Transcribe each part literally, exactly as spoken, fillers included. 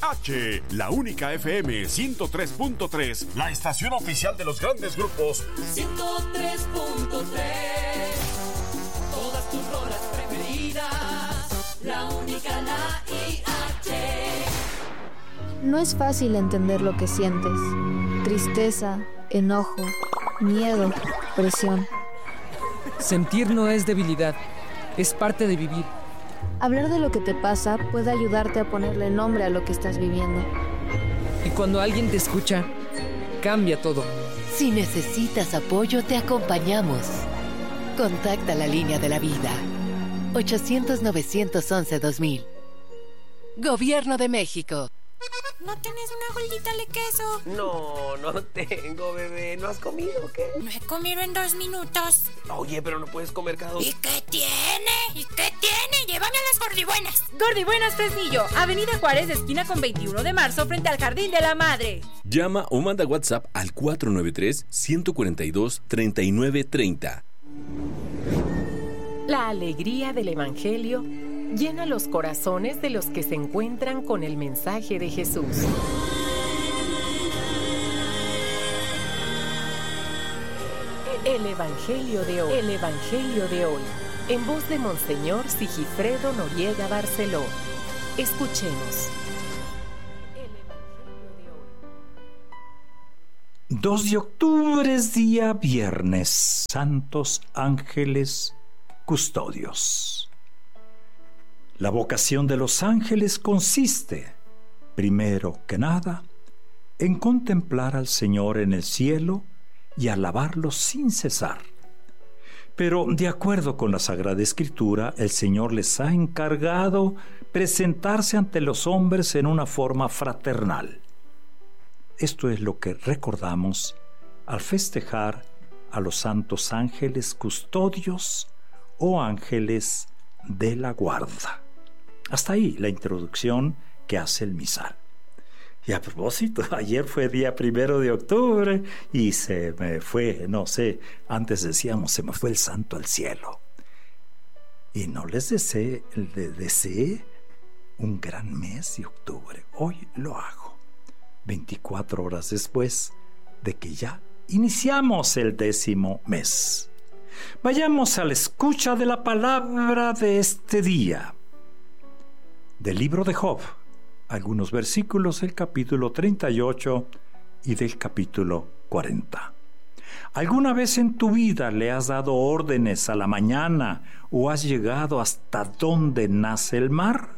H, la única F M ciento tres punto tres, la estación oficial de los grandes grupos. ciento tres punto tres, todas tus rolas preferidas, la única, la I H. No es fácil entender lo que sientes. Tristeza, enojo, miedo, presión. Sentir no es debilidad, es parte de vivir. Hablar de lo que te pasa puede ayudarte a ponerle nombre a lo que estás viviendo. Y cuando alguien te escucha, cambia todo. Si necesitas apoyo, te acompañamos. Contacta la línea de la vida. ochocientos, novecientos once, dos mil. Gobierno de México. ¿No tenés una gordita de queso? No, no tengo, bebé. ¿No has comido o qué? No he comido en dos minutos. Oye, pero no puedes comer cada dos. ¿Y qué tiene? ¿Y qué tiene? Llévame a las gordibuenas. Gordibuenas Fresnillo, Avenida Juárez, esquina con veintiuno de marzo, frente al Jardín de la Madre. Llama o manda WhatsApp al cuatro nueve tres, uno cuatro dos, tres nueve tres cero. La alegría del Evangelio llena los corazones de los que se encuentran con el mensaje de Jesús. El Evangelio de hoy. El Evangelio de hoy. En voz de Monseñor Sigifredo Noriega Barceló. Escuchemos. El Evangelio de hoy. dos de octubre es día viernes. Santos ángeles custodios. La vocación de los ángeles consiste, primero que nada, en contemplar al Señor en el cielo y alabarlo sin cesar. Pero, de acuerdo con la Sagrada Escritura, el Señor les ha encargado presentarse ante los hombres en una forma fraternal. Esto es lo que recordamos al festejar a los santos ángeles custodios o ángeles de la guarda. Hasta ahí la introducción que hace el misal. Y a propósito, ayer fue día primero de octubre y se me fue, no sé, antes decíamos, se me fue el santo al cielo. Y no les deseé, les deseé un gran mes de octubre. Hoy lo hago, veinticuatro horas después de que ya iniciamos el décimo mes. Vayamos a la escucha de la palabra de este día. Del libro de Job, algunos versículos del capítulo treinta y ocho y del capítulo cuarenta. ¿Alguna vez en tu vida le has dado órdenes a la mañana o has llegado hasta donde nace el mar?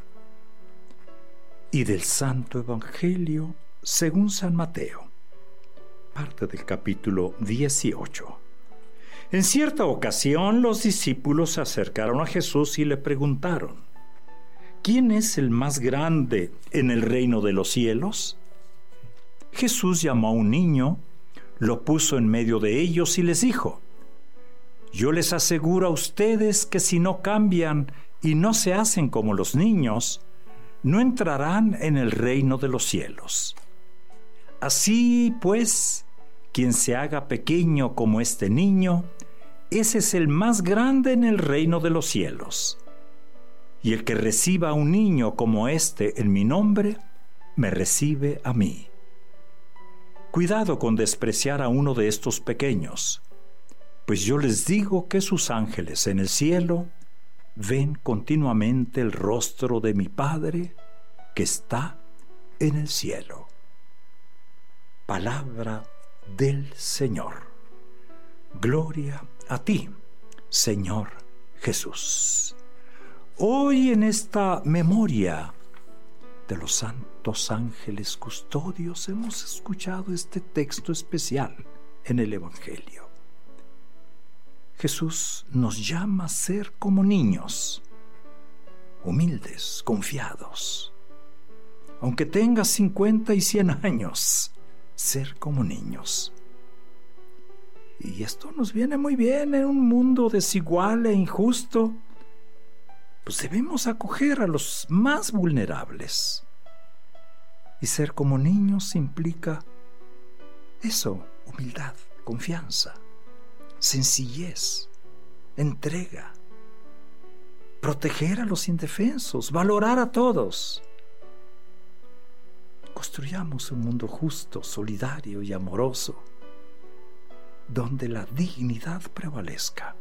Y del Santo Evangelio según San Mateo, parte del capítulo dieciocho. En cierta ocasión los discípulos se acercaron a Jesús y le preguntaron: ¿quién es el más grande en el reino de los cielos? Jesús llamó a un niño, lo puso en medio de ellos y les dijo: yo les aseguro a ustedes que si no cambian y no se hacen como los niños, no entrarán en el reino de los cielos. Así pues, quien se haga pequeño como este niño, ese es el más grande en el reino de los cielos. Y el que reciba a un niño como este en mi nombre, me recibe a mí. Cuidado con despreciar a uno de estos pequeños, pues yo les digo que sus ángeles en el cielo ven continuamente el rostro de mi Padre que está en el cielo. Palabra del Señor. Gloria a ti, Señor Jesús. Hoy en esta memoria de los santos ángeles custodios hemos escuchado este texto especial en el Evangelio. Jesús nos llama a ser como niños, humildes, confiados. Aunque tengas cincuenta y cien años, ser como niños. Y esto nos viene muy bien en un mundo desigual e injusto. Pues debemos acoger a los más vulnerables. Y ser como niños implica eso, humildad, confianza, sencillez, entrega, proteger a los indefensos, valorar a todos. Construyamos un mundo justo, solidario y amoroso, donde la dignidad prevalezca.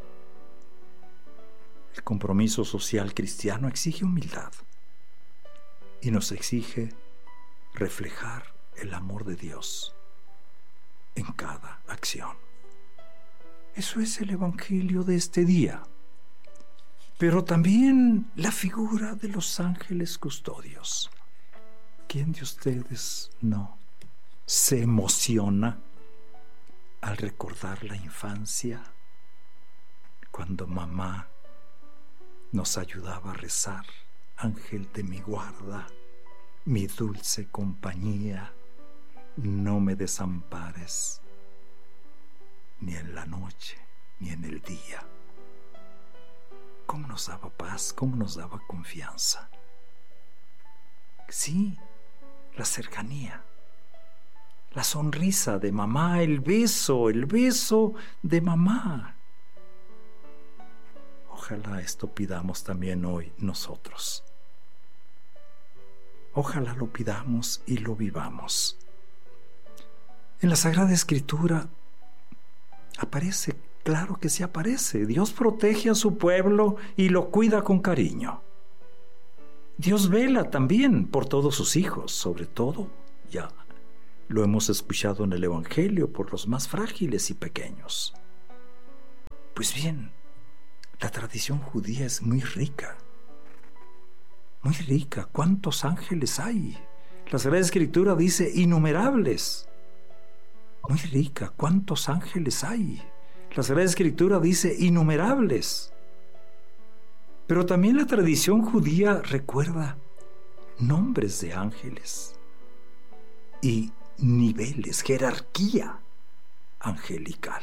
El compromiso social cristiano exige humildad y nos exige reflejar el amor de Dios en cada acción. Eso es el Evangelio de este día. Pero también la figura de los ángeles custodios. ¿Quién de ustedes no se emociona al recordar la infancia, cuando mamá nos ayudaba a rezar: ángel de mi guarda, mi dulce compañía, no me desampares, ni en la noche ni en el día? ¿Cómo nos daba paz? ¿Cómo nos daba confianza? Sí, la cercanía, la sonrisa de mamá, el beso, el beso de mamá. Ojalá esto pidamos también hoy nosotros. Ojalá lo pidamos y lo vivamos. En la Sagrada Escritura aparece, claro que sí aparece. Dios protege a su pueblo y lo cuida con cariño. Dios vela también por todos sus hijos, sobre todo, ya lo hemos escuchado en el Evangelio, por los más frágiles y pequeños. Pues bien, la tradición judía es muy rica, muy rica. ¿Cuántos ángeles hay? La Sagrada Escritura dice innumerables. Muy rica. ¿Cuántos ángeles hay? La Sagrada Escritura dice innumerables. Pero también la tradición judía recuerda nombres de ángeles y niveles, jerarquía angelical.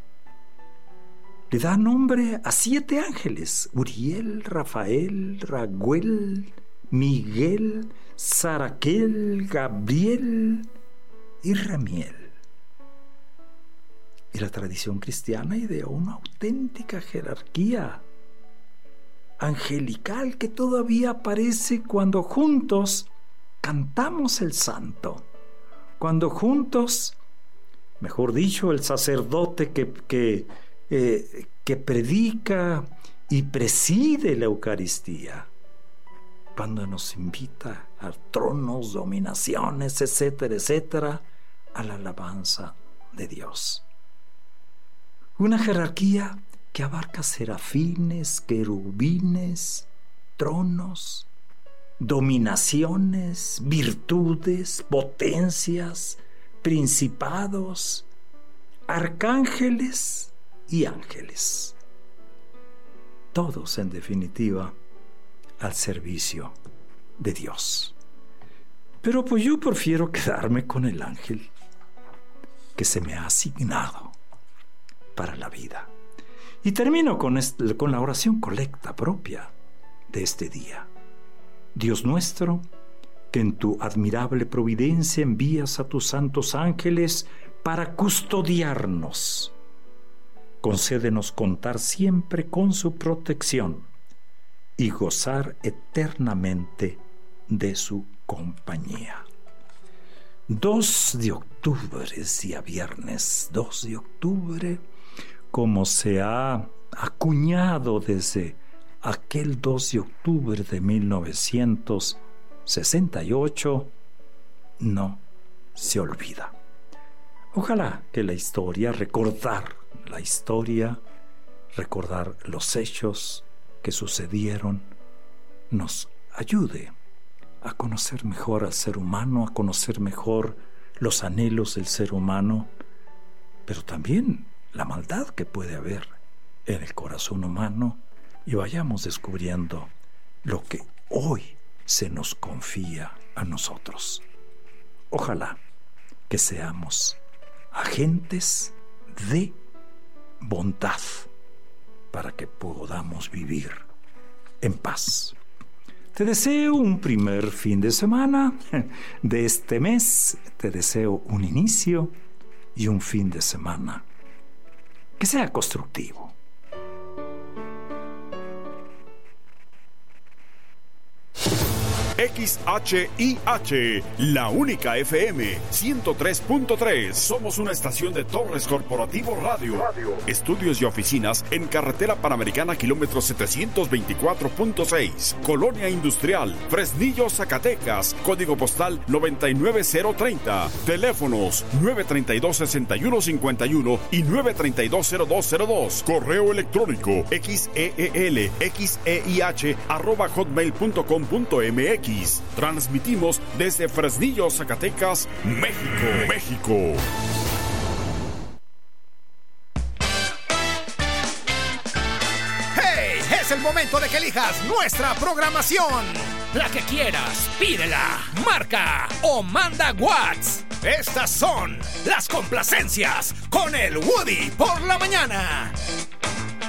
Le da nombre a siete ángeles: Uriel, Rafael, Raguel, Miguel, Saraquel, Gabriel y Ramiel. Y la tradición cristiana ideó una auténtica jerarquía angelical que todavía aparece cuando juntos cantamos el santo, cuando juntos, mejor dicho, el sacerdote que, que, eh, que predica y preside la Eucaristía, cuando nos invita a tronos, dominaciones, etcétera, etcétera, a la alabanza de Dios. Una jerarquía que abarca serafines, querubines, tronos, dominaciones, virtudes, potencias, principados, arcángeles y ángeles. Todos, en definitiva, al servicio de Dios. Pero pues yo prefiero quedarme con el ángel que se me ha asignado para la vida. Y termino con, este, con la oración colecta propia de este día. Dios nuestro, que en tu admirable providencia envías a tus santos ángeles para custodiarnos, concédenos contar siempre con su protección y gozar eternamente de su compañía. dos de octubre, día viernes, dos de octubre, como se ha acuñado desde aquel dos de octubre de mil novecientos sesenta y ocho, no se olvida. Ojalá que la historia, recordar la historia, recordar los hechos que sucedieron, nos ayude a conocer mejor al ser humano, a conocer mejor los anhelos del ser humano, pero también la maldad que puede haber en el corazón humano, y vayamos descubriendo lo que hoy se nos confía a nosotros. Ojalá que seamos agentes de bondad para que podamos vivir en paz. Te deseo un primer fin de semana de este mes, te deseo un inicio y un fin de semana que sea constructivo. X H I H, la única F M ciento tres punto tres. Somos una estación de Torres Corporativo Radio. Radio. Estudios y oficinas en Carretera Panamericana, kilómetro setecientos veinticuatro punto seis. Colonia Industrial, Fresnillo, Zacatecas. Código postal noventa y nueve cero treinta. Teléfonos nueve treinta y dos, sesenta y uno cincuenta y uno y nueve treinta y dos, cero dos cero dos. Correo electrónico xeel xeih arroba hotmail punto com punto mx. Transmitimos desde Fresnillo, Zacatecas, México. México. ¡Hey! Es el momento de que elijas nuestra programación. La que quieras, pídela, marca o manda WhatsApp. Estas son las complacencias con el Woody por la mañana.